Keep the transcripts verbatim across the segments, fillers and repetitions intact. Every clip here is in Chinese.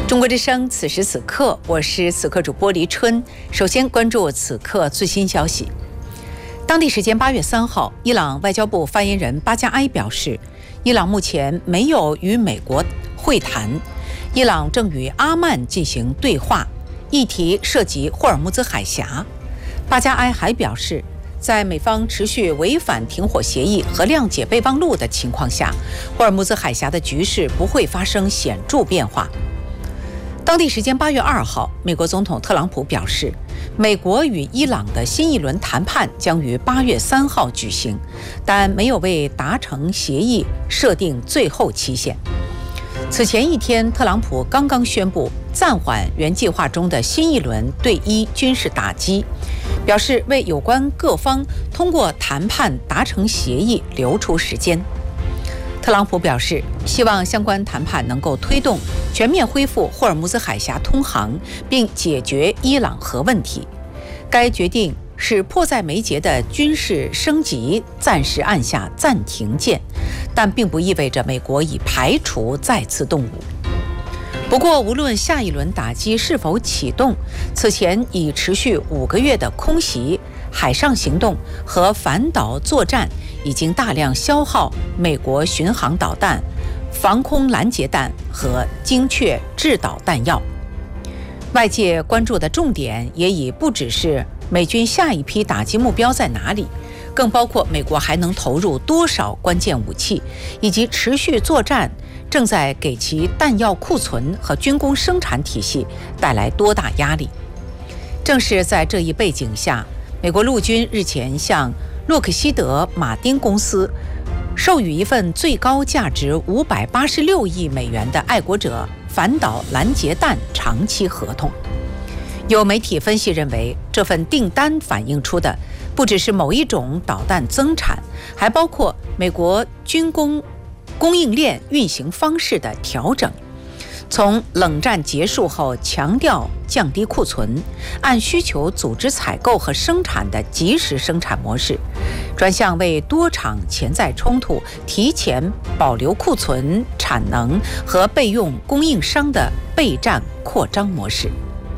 中国之声，此时此刻，我是此刻主播黎春。首先关注此刻最新消息。当地时间八月三号，伊朗外交部发言人巴加埃表示，伊朗目前没有与美国会谈，伊朗正与阿曼进行对话，议题涉及霍尔木兹海峡。巴加埃还表示，在美方持续违反停火协议和谅解备忘录的情况下，霍尔木兹海峡的局势不会发生显著变化。当地时间八月二号，美国总统特朗普表示，美国与伊朗的新一轮谈判将于八月三号举行，但没有为达成协议设定最后期限。此前一天，特朗普刚刚宣布暂缓原计划中的新一轮对伊军事打击，表示为有关各方通过谈判达成协议留出时间。特朗普表示，希望相关谈判能够推动全面恢复霍尔木兹海峡通航，并解决伊朗核问题。该决定使迫在眉睫的军事升级暂时按下暂停键，但并不意味着美国已排除再次动武。不过，无论下一轮打击是否启动，此前已持续五个月的空袭、海上行动和反导作战已经大量消耗美国巡航导弹、防空拦截弹和精确制导弹药。外界关注的重点也已不只是美军下一批打击目标在哪里，更包括美国还能投入多少关键武器，以及持续作战正在给其弹药库存和军工生产体系带来多大压力。正是在这一背景下，美国陆军日前向洛克希德马丁公司授予一份最高价值五百八十六亿美元的爱国者反导拦截弹长期合同。有媒体分析认为，这份订单反映出的不只是某一种导弹增产，还包括美国军工供应链运行方式的调整，从冷战结束后强调降低库存、按需求组织采购和生产的即时生产模式，转向为多场潜在冲突提前保留库存、产能和备用供应商的备战扩张模式。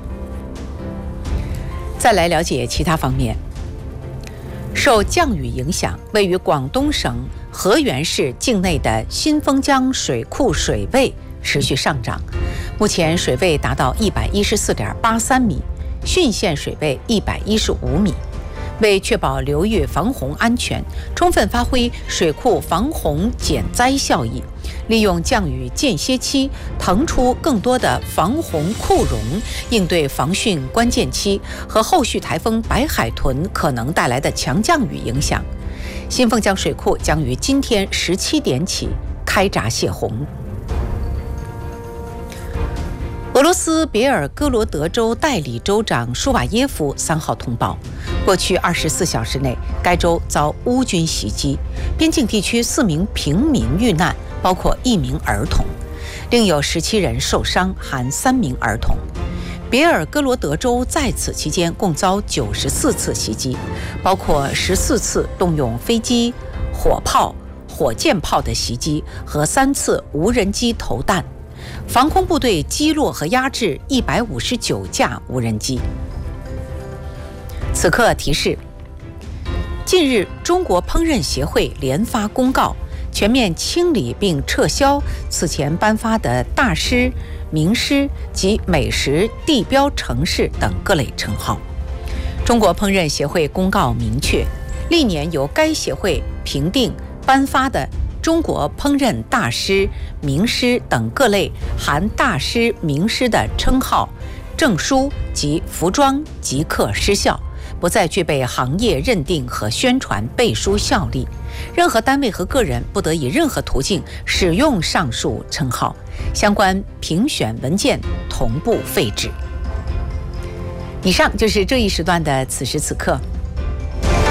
再来了解其他方面。受降雨影响，位于广东省河源市境内的新丰江水库水位持续上涨，目前水位达到一百一十四点八三米，汛限水位一百一十五米。为确保流域防洪安全，充分发挥水库防洪减灾效益，利用降雨间歇期腾出更多的防洪库容，应对防汛关键期和后续台风白海豚可能带来的强降雨影响。新丰江水库将于今天十七点起开闸泄洪。俄罗斯别尔哥罗德州代理州长舒瓦耶夫三号通报，过去二十四小时内，该州遭乌军袭击，边境地区四名平民遇难，包括一名儿童，另有十七人受伤，含三名儿童。别尔哥罗德州在此期间共遭九十四次袭击，包括十四次动用飞机、火炮、火箭炮的袭击和三次无人机投弹。防空部队击落和压制一百五十九架无人机。此刻提示：近日，中国烹饪协会联发公告，全面清理并撤销此前颁发的大师、名师及美食地标城市等各类称号。中国烹饪协会公告明确，历年由该协会评定颁发的中国烹饪大师、名师等各类含大师、名师的称号、证书及服装即刻失效，不再具备行业认定和宣传背书效力。任何单位和个人不得以任何途径使用上述称号，相关评选文件同步废止。以上就是这一时段的此时此刻。